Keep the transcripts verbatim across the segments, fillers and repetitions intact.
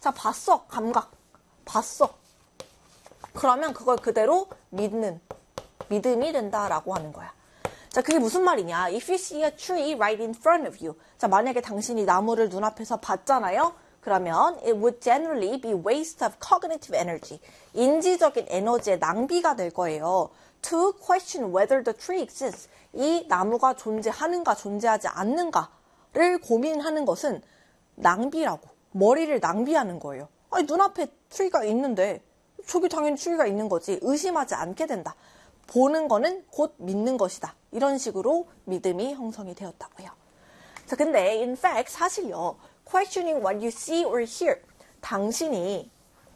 자, 봤어. 감각. 봤어. 그러면 그걸 그대로 믿는, 믿음이 된다라고 하는 거야. 자, 그게 무슨 말이냐. If you see a tree right in front of you. 자, 만약에 당신이 나무를 눈앞에서 봤잖아요. 그러면 it would generally be waste of cognitive energy. 인지적인 에너지의 낭비가 될 거예요. To question whether the tree exists. 이 나무가 존재하는가 존재하지 않는가를 고민하는 것은 낭비라고. 머리를 낭비하는 거예요. 아니, 눈앞에 트리가 있는데 저기 당연히 트리가 있는 거지. 의심하지 않게 된다. 보는 거는 곧 믿는 것이다. 이런 식으로 믿음이 형성이 되었다고요. 자, 근데 in fact 사실요. questioning what you see or hear. 당신이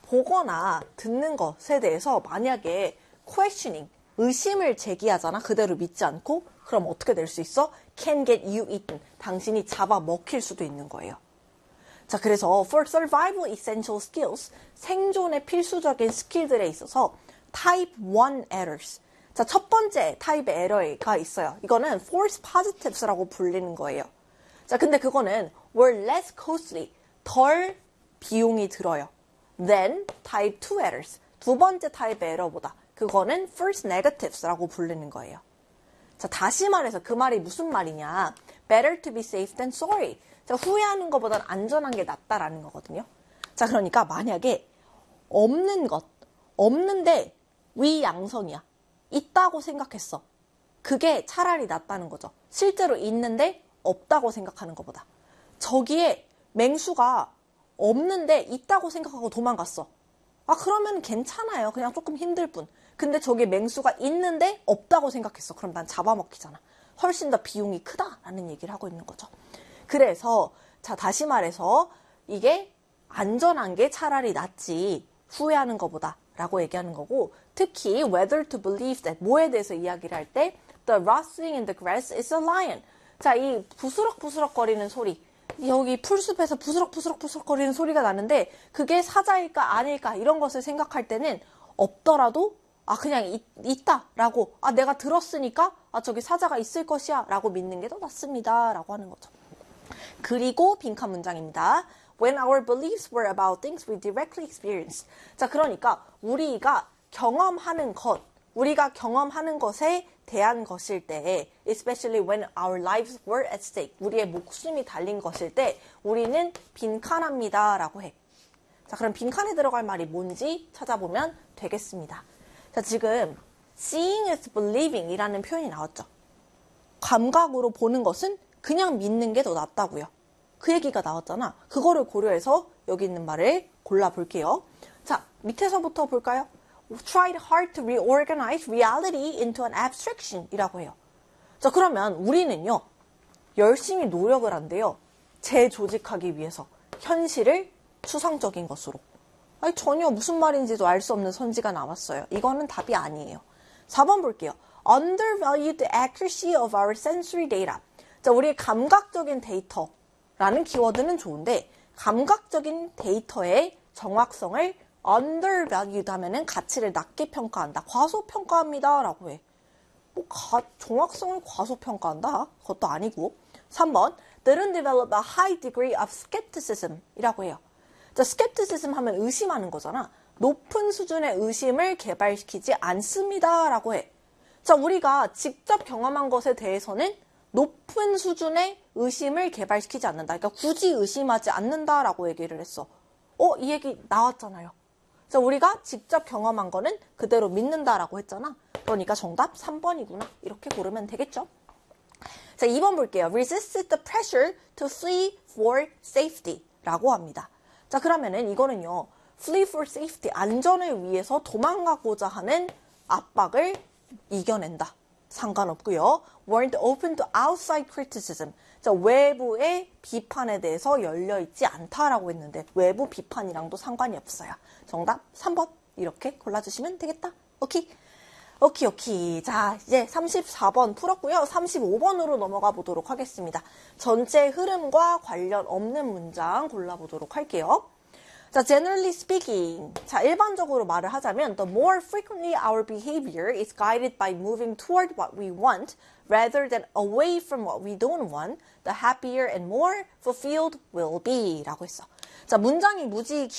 보거나 듣는 것에 대해서 만약에 questioning, 의심을 제기하잖아. 그대로 믿지 않고. 그럼 어떻게 될 수 있어? can get you eaten. 당신이 잡아먹힐 수도 있는 거예요. 자, 그래서 for survival essential skills, 생존의 필수적인 스킬들에 있어서 type one errors. 자, 첫 번째 타입의 에러가 있어요. 이거는 false positives라고 불리는 거예요. 자, 근데 그거는 were less costly, 덜 비용이 들어요. than type two errors. 두 번째 타입의 에러보다. 그거는 false negatives라고 불리는 거예요. 자, 다시 말해서 그 말이 무슨 말이냐. better to be safe than sorry. 자, 후회하는 것보다는 안전한 게 낫다라는 거거든요. 자, 그러니까 만약에 없는 것, 없는데 위양성이야. 있다고 생각했어. 그게 차라리 낫다는 거죠. 실제로 있는데 없다고 생각하는 것보다. 저기에 맹수가 없는데 있다고 생각하고 도망갔어. 아, 그러면 괜찮아요. 그냥 조금 힘들 뿐. 근데 저기에 맹수가 있는데 없다고 생각했어. 그럼 난 잡아먹히잖아. 훨씬 더 비용이 크다라는 얘기를 하고 있는 거죠. 그래서 자, 다시 말해서 이게 안전한 게 차라리 낫지 후회하는 것보다 라고 얘기하는 거고, 특히 whether to believe that, 뭐에 대해서 이야기를 할 때 the rustling in the grass is a lion. 자, 이 부스럭부스럭 거리는 소리, 여기 풀숲에서 부스럭부스럭부스럭 거리는 소리가 나는데 그게 사자일까 아닐까 이런 것을 생각할 때는 없더라도 아, 그냥 있, 있다라고, 아, 내가 들었으니까 아, 저기 사자가 있을 것이야 라고 믿는 게 더 낫습니다 라고 하는 거죠. 그리고 빈칸 문장입니다. When our beliefs were about things we directly experienced. 자, 그러니까 우리가 경험하는 것, 우리가 경험하는 것에 대한 것일 때, especially when our lives were at stake, 우리의 목숨이 달린 것일 때 우리는 빈칸합니다 라고 해. 자, 그럼 빈칸에 들어갈 말이 뭔지 찾아보면 되겠습니다. 자, 지금 seeing is believing 이라는 표현이 나왔죠. 감각으로 보는 것은 그냥 믿는 게 더 낫다고요. 그 얘기가 나왔잖아. 그거를 고려해서 여기 있는 말을 골라볼게요. 자, 밑에서부터 볼까요? Tried hard to reorganize reality into an abstraction 이라고 해요. 자, 그러면 우리는요, 열심히 노력을 한대요. 재조직하기 위해서. 현실을 추상적인 것으로. 아니, 전혀 무슨 말인지도 알 수 없는 선지가 나왔어요. 이거는 답이 아니에요. 사 번 볼게요. Undervalue the accuracy of our sensory data. 자, 우리의 감각적인 데이터라는 키워드는 좋은데 감각적인 데이터의 정확성을 undervalued 하면은 가치를 낮게 평가한다. 과소평가합니다 라고 해. 뭐 가, 정확성을 과소평가한다? 그것도 아니고. 삼 번 didn't develop a high degree of skepticism 이라고 해요. 자, skepticism 하면 의심하는 거잖아. 높은 수준의 의심을 개발시키지 않습니다 라고 해. 자, 우리가 직접 경험한 것에 대해서는 높은 수준의 의심을 개발시키지 않는다. 그러니까 굳이 의심하지 않는다라고 얘기를 했어. 어, 이 얘기 나왔잖아요. 자, 우리가 직접 경험한 거는 그대로 믿는다라고 했잖아. 그러니까 정답 삼 번이구나. 이렇게 고르면 되겠죠? 자, 이 번 볼게요. Resist the pressure to flee for safety 라고 합니다. 자, 그러면은 이거는요. flee for safety, 안전을 위해서 도망가고자 하는 압박을 이겨낸다. 상관없고요. weren't open to outside criticism. 자, 외부의 비판에 대해서 열려있지 않다라고 했는데 외부 비판이랑도 상관이 없어요. 정답 삼 번 이렇게 골라주시면 되겠다. 오케이? 오케이, 오케이. 자, 이제 삼십사 번 풀었고요. 삼십오 번으로 넘어가 보도록 하겠습니다. 전체 흐름과 관련 없는 문장 골라보도록 할게요. 자, generally speaking. 자, 일반적으로 말을 하자면 the more frequently our behavior is guided by moving toward what we want rather than away from what we don't want, the happier and more fulfilled we'll be 라고 했어. 자, 문장이 무지